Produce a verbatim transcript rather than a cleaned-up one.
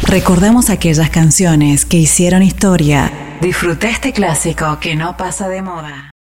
Recordamos aquellas canciones que hicieron historia. Disfruta este clásico que no pasa de moda.